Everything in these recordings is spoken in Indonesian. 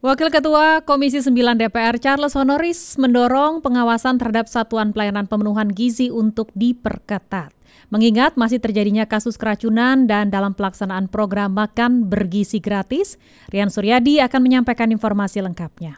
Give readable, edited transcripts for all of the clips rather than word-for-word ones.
Wakil Ketua Komisi 9 DPR Charles Honoris mendorong pengawasan terhadap Satuan Pelayanan Pemenuhan Gizi untuk diperketat. Mengingat masih terjadinya kasus keracunan dan dalam pelaksanaan program makan bergizi gratis, Rian Suryadi akan menyampaikan informasi lengkapnya.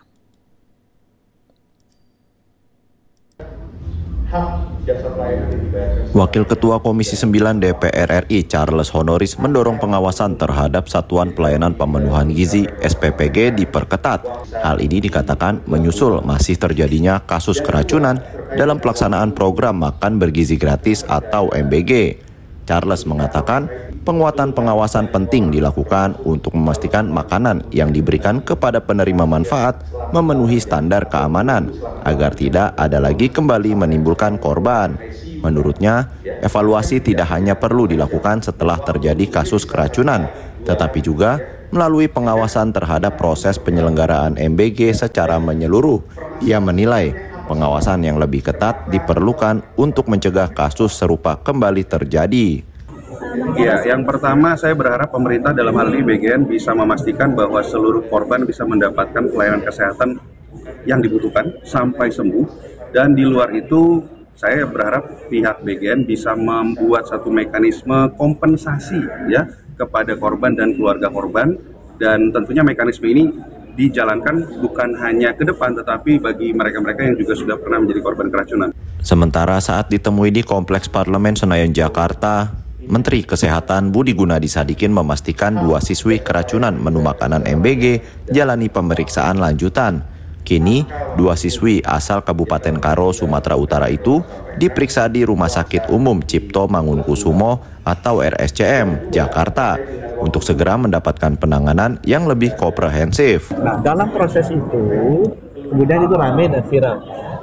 Wakil Ketua Komisi 9 DPR RI Charles Honoris mendorong pengawasan terhadap Satuan Pelayanan Pemenuhan Gizi SPPG diperketat. Hal ini dikatakan menyusul masih terjadinya kasus keracunan dalam pelaksanaan program makan bergizi gratis atau MBG. Charles mengatakan penguatan pengawasan penting dilakukan untuk memastikan makanan yang diberikan kepada penerima manfaat memenuhi standar keamanan agar tidak ada lagi kembali menimbulkan korban. Menurutnya, evaluasi tidak hanya perlu dilakukan setelah terjadi kasus keracunan, tetapi juga melalui pengawasan terhadap proses penyelenggaraan MBG secara menyeluruh. Ia menilai pengawasan yang lebih ketat diperlukan untuk mencegah kasus serupa kembali terjadi. Ya, yang pertama saya berharap pemerintah dalam hal ini BGN bisa memastikan bahwa seluruh korban bisa mendapatkan pelayanan kesehatan yang dibutuhkan sampai sembuh. Dan di luar itu saya berharap pihak BGN bisa membuat satu mekanisme kompensasi ya kepada korban dan keluarga korban. Dan tentunya mekanisme ini dijalankan bukan hanya ke depan, tetapi bagi mereka-mereka yang juga sudah pernah menjadi korban keracunan. Sementara saat ditemui di Kompleks Parlemen Senayan, Jakarta, Menteri Kesehatan Budi Gunadi Sadikin memastikan 2 siswi keracunan menu makanan MBG jalani pemeriksaan lanjutan. Kini, 2 siswi asal Kabupaten Karo, Sumatera Utara itu diperiksa di Rumah Sakit Umum Cipto Mangunkusumo atau RSCM, Jakarta, untuk segera mendapatkan penanganan yang lebih komprehensif. Nah, dalam proses itu, kemudian itu ramai dan viral,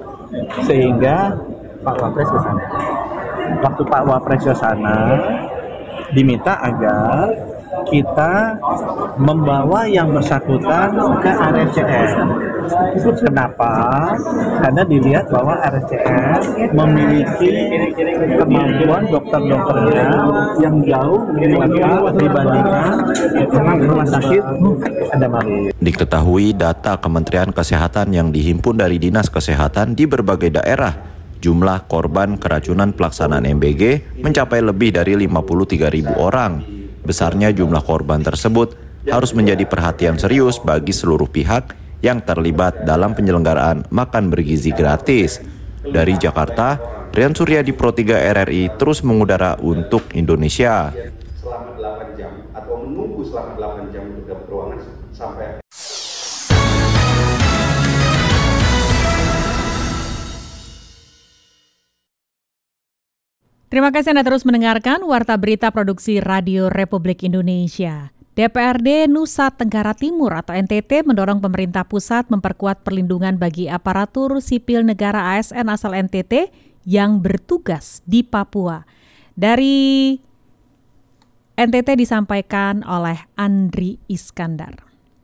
sehingga Pak Wapres ke sana. Waktu Pak Wapres ke sana, diminta agar kita membawa yang bersangkutan ke RSCM. Kenapa? Karena dilihat bahwa RSCM memiliki kemampuan dokter-dokternya yang jauh lengkap dibandingkan rumah sakit Adamari. Diketahui data Kementerian Kesehatan yang dihimpun dari Dinas Kesehatan di berbagai daerah, jumlah korban keracunan pelaksanaan MBG mencapai lebih dari 53.000 orang. Besarnya jumlah korban tersebut harus menjadi perhatian serius bagi seluruh pihak yang terlibat dalam penyelenggaraan makan bergizi gratis. Dari Jakarta, Rian Suryadi Pro 3 RRI terus mengudara untuk Indonesia. Selama 8 jam atau menunggu selama 8 jam untuk dapat ruangan sampai. Terima kasih Anda terus mendengarkan Warta Berita Produksi Radio Republik Indonesia. DPRD Nusa Tenggara Timur atau NTT mendorong pemerintah pusat memperkuat perlindungan bagi aparatur sipil negara ASN asal NTT yang bertugas di Papua. Dari NTT disampaikan oleh Andri Iskandar.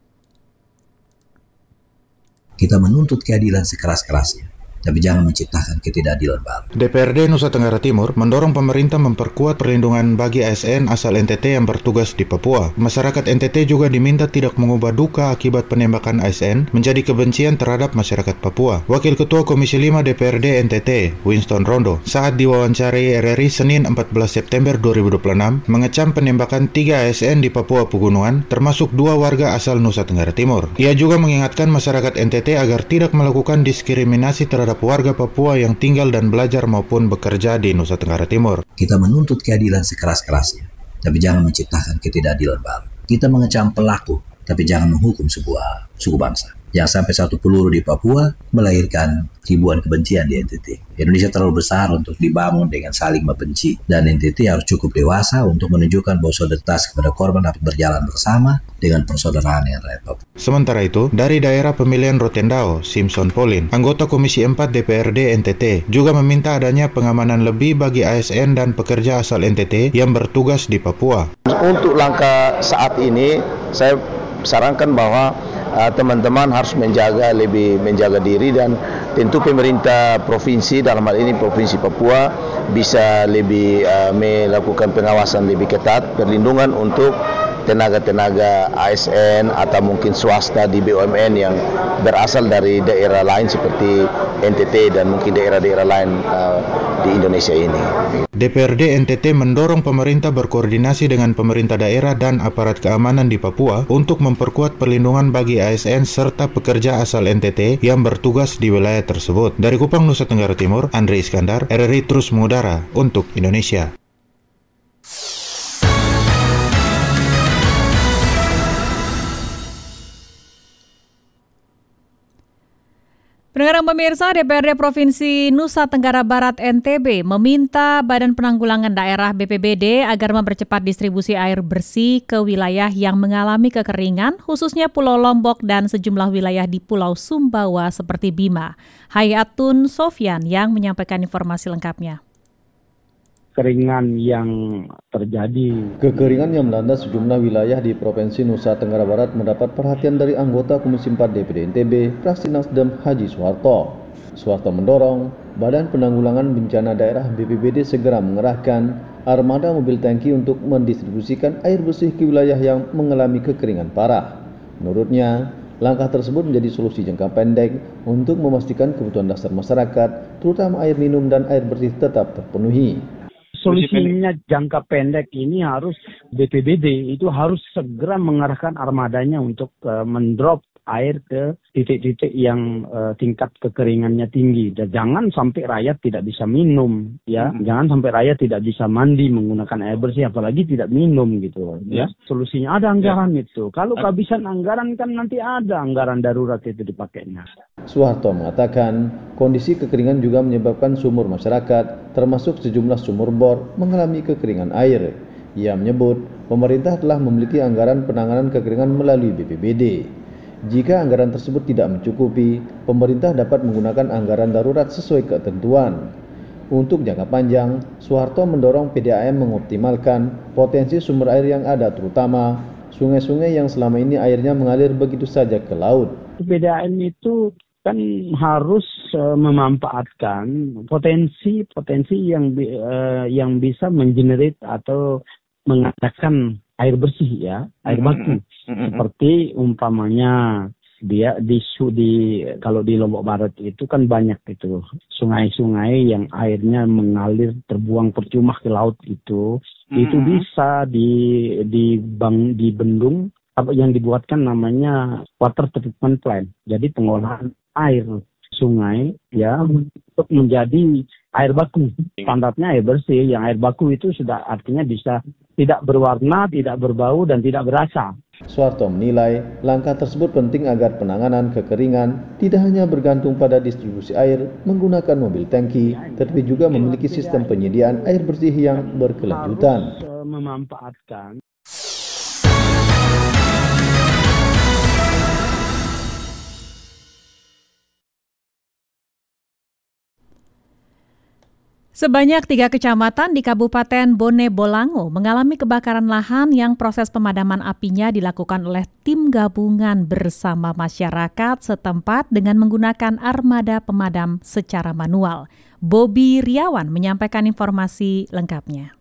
Kita menuntut keadilan sekeras-kerasnya, tapi jangan menciptakan ketidakadilan baru. DPRD Nusa Tenggara Timur mendorong pemerintah memperkuat perlindungan bagi ASN asal NTT yang bertugas di Papua. Masyarakat NTT juga diminta tidak mengubah duka akibat penembakan ASN menjadi kebencian terhadap masyarakat Papua. Wakil Ketua Komisi 5 DPRD NTT, Winston Rondo, saat diwawancari RRI Senin 14 September 2026, mengecam penembakan 3 ASN di Papua Pegunungan, termasuk 2 warga asal Nusa Tenggara Timur. Ia juga mengingatkan masyarakat NTT agar tidak melakukan diskriminasi terhadap warga Papua yang tinggal dan belajar maupun bekerja di Nusa Tenggara Timur. Kita menuntut keadilan sekeras-kerasnya, tapi jangan menciptakan ketidakadilan baru. Kita mengecam pelaku, tapi jangan menghukum sebuah suku bangsa. Jangan sampai satu peluru di Papua melahirkan ribuan kebencian di NTT. Indonesia terlalu besar untuk dibangun dengan saling membenci, dan NTT harus cukup dewasa untuk menunjukkan bahwa solidaritas kepada korban dapat berjalan bersama dengan persaudaraan yang rakyat Papua. Sementara itu, dari daerah pemilihan Rotendao, Simpson Pauline, anggota Komisi 4 DPRD NTT, juga meminta adanya pengamanan lebih bagi ASN dan pekerja asal NTT yang bertugas di Papua. Untuk langkah saat ini, saya sarankan bahwa teman-teman harus menjaga diri, dan tentu pemerintah provinsi, dalam hal ini Provinsi Papua, bisa lebih melakukan pengawasan lebih ketat, perlindungan untuk tenaga-tenaga ASN atau mungkin swasta di BUMN yang berasal dari daerah lain seperti NTT dan mungkin daerah-daerah lain di Indonesia ini. DPRD NTT mendorong pemerintah berkoordinasi dengan pemerintah daerah dan aparat keamanan di Papua untuk memperkuat perlindungan bagi ASN serta pekerja asal NTT yang bertugas di wilayah tersebut. Dari Kupang, Nusa Tenggara Timur, Andre Iskandar, RRI terus mengudara untuk Indonesia. Pendengar pemirsa, DPRD Provinsi Nusa Tenggara Barat NTB meminta Badan Penanggulangan Daerah BPBD agar mempercepat distribusi air bersih ke wilayah yang mengalami kekeringan, khususnya Pulau Lombok dan sejumlah wilayah di Pulau Sumbawa seperti Bima. Hayatun Sofyan yang menyampaikan informasi lengkapnya. Kekeringan yang terjadi. Kekeringan yang melanda sejumlah wilayah di Provinsi Nusa Tenggara Barat mendapat perhatian dari anggota Komisi 4 DPD NTB, fraksi Nasdem Haji Suharto. Suharto mendorong Badan Penanggulangan Bencana Daerah BPBD segera mengerahkan armada mobil tangki untuk mendistribusikan air bersih ke wilayah yang mengalami kekeringan parah. Menurutnya, langkah tersebut menjadi solusi jangka pendek untuk memastikan kebutuhan dasar masyarakat, terutama air minum dan air bersih tetap terpenuhi. Solusinya jangka pendek ini harus BPBD itu harus segera mengarahkan armadanya untuk mendrop air ke titik-titik yang tingkat kekeringannya tinggi. Dan jangan sampai rakyat tidak bisa minum, ya. Jangan sampai rakyat tidak bisa mandi menggunakan air bersih, apalagi tidak minum gitu. Ya. Solusinya ada anggaran itu. Kalau kehabisan anggaran kan nanti ada anggaran darurat itu dipakainya. Suharto mengatakan kondisi kekeringan juga menyebabkan sumur masyarakat, termasuk sejumlah sumur bor, mengalami kekeringan air. Ia menyebut pemerintah telah memiliki anggaran penanganan kekeringan melalui BPBD. Jika anggaran tersebut tidak mencukupi, pemerintah dapat menggunakan anggaran darurat sesuai ketentuan. Untuk jangka panjang, Suharto mendorong PDAM mengoptimalkan potensi sumber air yang ada, terutama sungai-sungai yang selama ini airnya mengalir begitu saja ke laut. PDAM itu kan harus memanfaatkan potensi yang bisa mengenerate atau mengadakan air bersih, ya, air baku. Seperti umpamanya kalau di Lombok Barat itu kan banyak itu sungai-sungai yang airnya mengalir terbuang percuma ke laut itu bisa di bendung yang dibuatkan namanya water treatment plant. Jadi pengolahan air sungai ya untuk menjadi air baku. Standarnya air bersih, yang air baku itu sudah artinya bisa tidak berwarna, tidak berbau, dan tidak berasa. Suharto menilai langkah tersebut penting agar penanganan kekeringan tidak hanya bergantung pada distribusi air menggunakan mobil tangki, tetapi juga memiliki sistem penyediaan air bersih yang berkelanjutan. Harus memanfaatkan. Sebanyak 3 kecamatan di Kabupaten Bone Bolango mengalami kebakaran lahan yang proses pemadaman apinya dilakukan oleh tim gabungan bersama masyarakat setempat dengan menggunakan armada pemadam secara manual. Bobby Riawan menyampaikan informasi lengkapnya.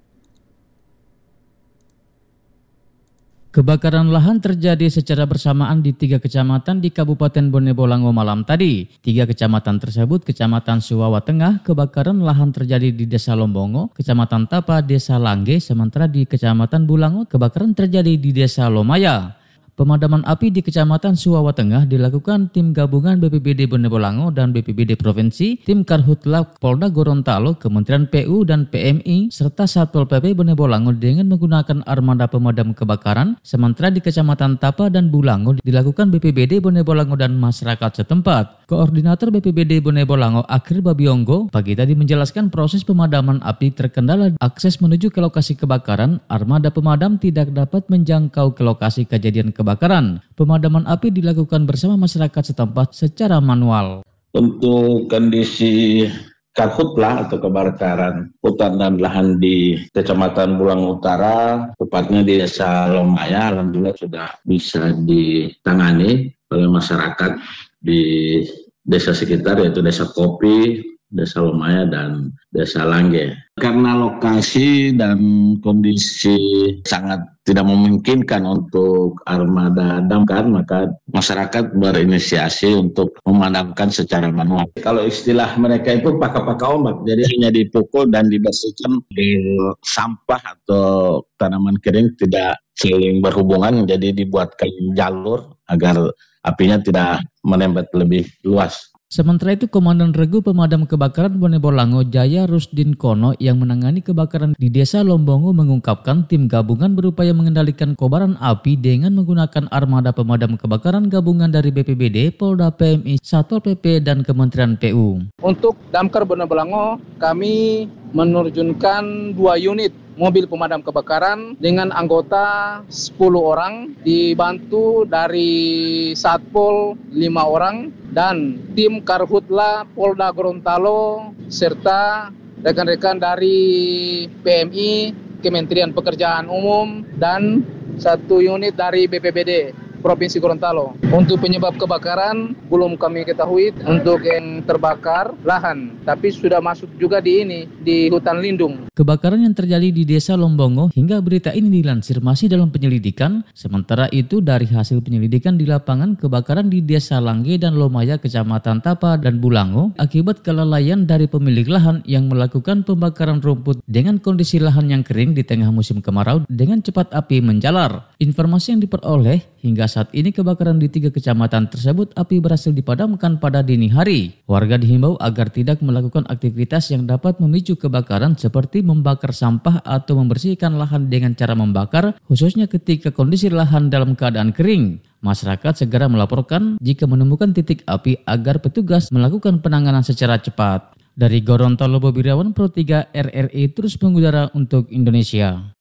Kebakaran lahan terjadi secara bersamaan di 3 kecamatan di Kabupaten Bone Bolango malam tadi. 3 kecamatan tersebut, Kecamatan Suwawa Tengah, kebakaran lahan terjadi di Desa Lombongo, Kecamatan Tapa, Desa Langge, sementara di Kecamatan Bulango, kebakaran terjadi di Desa Lomaya. Pemadaman api di Kecamatan Suwawa Tengah dilakukan tim gabungan BPBD Bone Bolango dan BPBD Provinsi, tim Karhutla Polda Gorontalo, Kementerian PU dan PMI, serta Satpol PP Bone Bolango dengan menggunakan armada pemadam kebakaran. Sementara di Kecamatan Tapa dan Bulango dilakukan BPBD Bone Bolango dan masyarakat setempat. Koordinator BPBD Bone Bolango Akhir Babionggo pagi tadi menjelaskan proses pemadaman api terkendala akses menuju ke lokasi kebakaran. Armada pemadam tidak dapat menjangkau ke lokasi kejadian kebakaran. Pemadaman api dilakukan bersama masyarakat setempat secara manual. Untuk kondisi karhutlah atau kebakaran hutan dan lahan di Kecamatan Bulango Utara, tepatnya di Desa Lomaya, alhamdulillah sudah bisa ditangani oleh masyarakat di desa sekitar, yaitu Desa Kopi, Desa Lomaya dan Desa Langge. Karena lokasi dan kondisi sangat tidak memungkinkan untuk armada damkar, maka masyarakat berinisiasi untuk memadamkan secara manual. Kalau istilah mereka itu paka-paka ombak, jadi hanya dipukul dan dibersihkan di sampah atau tanaman kering tidak saling berhubungan, jadi dibuatkan jalur agar apinya tidak menembat lebih luas. Sementara itu, Komandan Regu Pemadam Kebakaran Bone Bolango Jaya Rusdin Kono yang menangani kebakaran di Desa Lombongo mengungkapkan tim gabungan berupaya mengendalikan kobaran api dengan menggunakan armada pemadam kebakaran gabungan dari BPBD, Polda, PMI, Satpol PP, dan Kementerian PU. Untuk Damkar Bone Bolango, kami menerjunkan 2 unit mobil pemadam kebakaran dengan anggota 10 orang, dibantu dari Satpol 5 orang, dan tim Karhutla Polda Gorontalo serta rekan-rekan dari PMI, Kementerian Pekerjaan Umum, dan 1 unit dari BPBD Provinsi Gorontalo. Untuk penyebab kebakaran belum kami ketahui untuk yang terbakar lahan, tapi sudah masuk juga di hutan lindung. Kebakaran yang terjadi di Desa Lombongo hingga berita ini dilansir masih dalam penyelidikan. Sementara itu dari hasil penyelidikan di lapangan, kebakaran di Desa Langge dan Lomaya, Kecamatan Tapa dan Bulango akibat kelalaian dari pemilik lahan yang melakukan pembakaran rumput dengan kondisi lahan yang kering di tengah musim kemarau dengan cepat api menjalar. Informasi yang diperoleh, hingga saat ini kebakaran di 3 kecamatan tersebut api berhasil dipadamkan pada dini hari. Warga dihimbau agar tidak melakukan aktivitas yang dapat memicu kebakaran seperti membakar sampah atau membersihkan lahan dengan cara membakar, khususnya ketika kondisi lahan dalam keadaan kering. Masyarakat segera melaporkan jika menemukan titik api agar petugas melakukan penanganan secara cepat. Dari Gorontalo, Bobi Irawan, Pro 3 RRI terus mengudara untuk Indonesia.